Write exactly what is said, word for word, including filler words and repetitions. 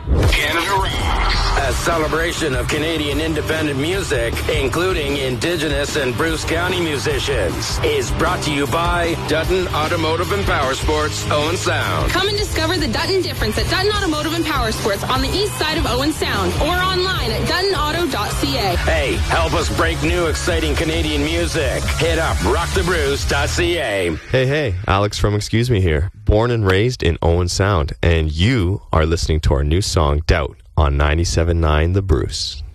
Canada Rocks, a celebration of Canadian independent music, including Indigenous and Bruce County musicians, is brought to you by Dutton Automotive and Power Sports, Owen Sound. Come and discover the Dutton difference at Dutton Automotive and Power Sports on the east side of Owen Sound or online at dutton auto dot c a. Hey, help us break new exciting Canadian music. Hit up rock the bruce dot c a. Hey, hey, Alex from Excuse Me here. Born and raised in Owen Sound, and you are listening to our new song, Doubt, on ninety-seven point nine The Bruce.